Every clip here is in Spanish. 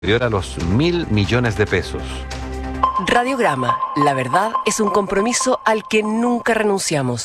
superior a los 1.000 millones de pesos. Radiograma, la verdad es un compromiso al que nunca renunciamos.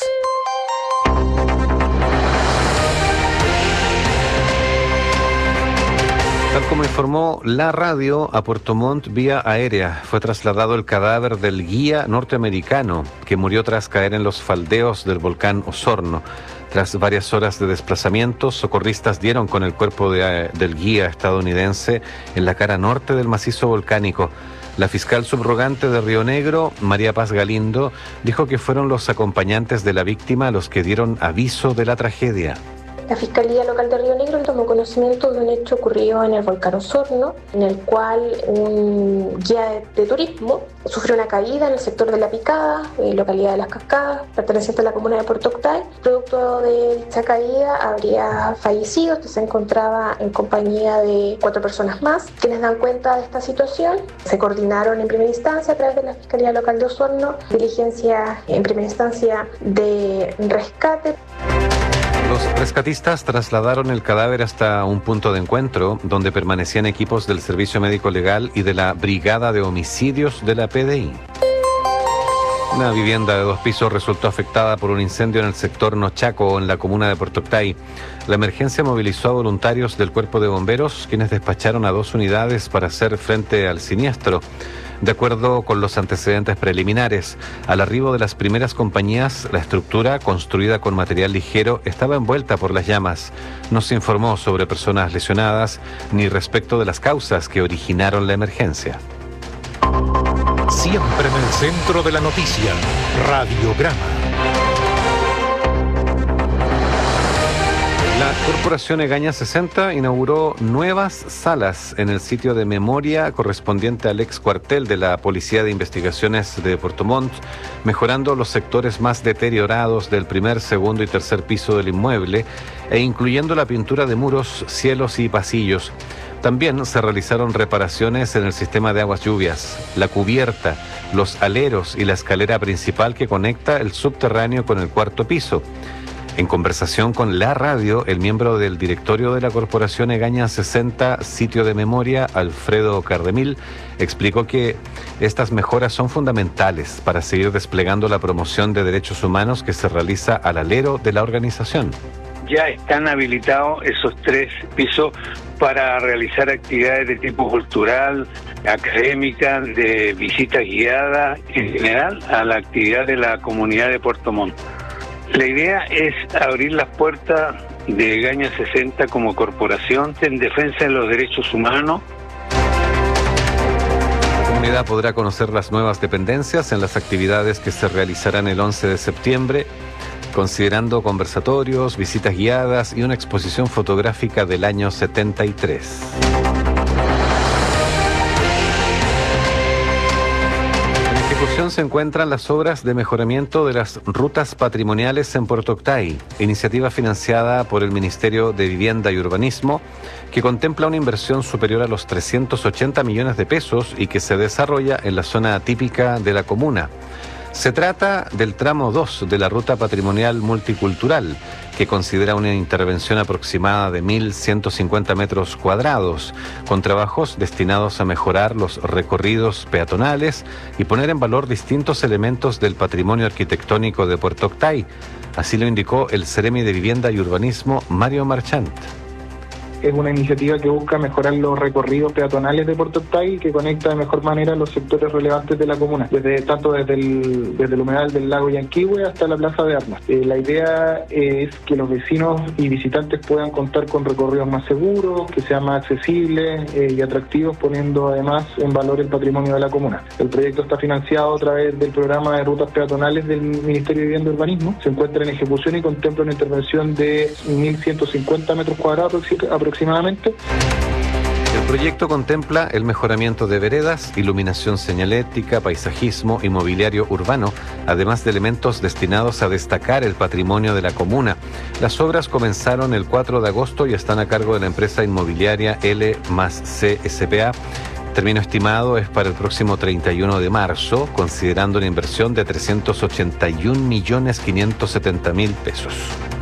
Tal como informó la radio, a Puerto Montt vía aérea fue trasladado el cadáver del guía norteamericano que murió tras caer en los faldeos del volcán Osorno. Tras varias horas de desplazamiento, socorristas dieron con el cuerpo del guía estadounidense en la cara norte del macizo volcánico. La fiscal subrogante de Río Negro, María Paz Galindo, dijo que fueron los acompañantes de la víctima los que dieron aviso de la tragedia. La Fiscalía Local de Río Negro tomó conocimiento de un hecho ocurrido en el volcán Osorno, en el cual un guía de turismo sufrió una caída en el sector de La Picada, localidad de Las Cascadas, perteneciente a la comuna de Puerto Octay. Producto de dicha caída habría fallecido. Este se encontraba en compañía de 4 personas más, quienes dan cuenta de esta situación. Se coordinaron en primera instancia a través de la Fiscalía Local de Osorno, diligencia en primera instancia de rescate. Los rescatistas trasladaron el cadáver hasta un punto de encuentro donde permanecían equipos del Servicio Médico Legal y de la Brigada de Homicidios de la PDI. Una vivienda de 2 pisos resultó afectada por un incendio en el sector Nochaco, en la comuna de Puerto Octay. La emergencia movilizó a voluntarios del Cuerpo de Bomberos, quienes despacharon a 2 unidades para hacer frente al siniestro. De acuerdo con los antecedentes preliminares, al arribo de las primeras compañías, la estructura, construida con material ligero, estaba envuelta por las llamas. No se informó sobre personas lesionadas ni respecto de las causas que originaron la emergencia. Siempre en el centro de la noticia, Radiograma. La Corporación Egaña 60 inauguró nuevas salas en el sitio de memoria correspondiente al ex cuartel de la Policía de Investigaciones de Puerto Montt, mejorando los sectores más deteriorados del primer, segundo y tercer piso del inmueble e incluyendo la pintura de muros, cielos y pasillos. También se realizaron reparaciones en el sistema de aguas lluvias, la cubierta, los aleros y la escalera principal que conecta el subterráneo con el cuarto piso. En conversación con la radio, el miembro del directorio de la Corporación Egaña 60, sitio de memoria, Alfredo Cardemil, explicó que estas mejoras son fundamentales para seguir desplegando la promoción de derechos humanos que se realiza al alero de la organización. Ya están habilitados esos 3 pisos para realizar actividades de tipo cultural, académica, de visitas guiadas, en general a la actividad de la comunidad de Puerto Montt. La idea es abrir las puertas de Egaña 60 como corporación en defensa de los derechos humanos. La comunidad podrá conocer las nuevas dependencias en las actividades que se realizarán el 11 de septiembre, considerando conversatorios, visitas guiadas y una exposición fotográfica del año 73. En ejecución se encuentran las obras de mejoramiento de las rutas patrimoniales en Puerto Octay, iniciativa financiada por el Ministerio de Vivienda y Urbanismo, que contempla una inversión superior a los 380 millones de pesos y que se desarrolla en la zona típica de la comuna. Se trata del tramo 2 de la ruta patrimonial multicultural, que considera una intervención aproximada de 1.150 metros cuadrados, con trabajos destinados a mejorar los recorridos peatonales y poner en valor distintos elementos del patrimonio arquitectónico de Puerto Octay. Así lo indicó el Seremi de Vivienda y Urbanismo, Mario Marchant. Es una iniciativa que busca mejorar los recorridos peatonales de Puerto Octay y que conecta de mejor manera los sectores relevantes de la comuna, tanto desde el humedal del lago Yanquihue hasta la plaza de armas. La idea es que los vecinos y visitantes puedan contar con recorridos más seguros, que sean más accesibles y atractivos, poniendo además en valor el patrimonio de la comuna. El proyecto está financiado a través del programa de rutas peatonales del Ministerio de Vivienda y Urbanismo. Se encuentra en ejecución y contempla una intervención de 1.150 metros cuadrados aproximadamente. El proyecto contempla el mejoramiento de veredas, iluminación señalética, paisajismo y mobiliario urbano, además de elementos destinados a destacar el patrimonio de la comuna. Las obras comenzaron el 4 de agosto y están a cargo de la empresa inmobiliaria L+C S.p.A. Término estimado es para el próximo 31 de marzo, considerando una inversión de 381.570.000 pesos.